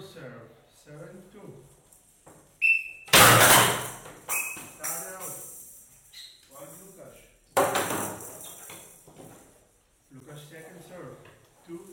first serve, 7-2. Start out. One Lucas. Lucas second serve, 2-3.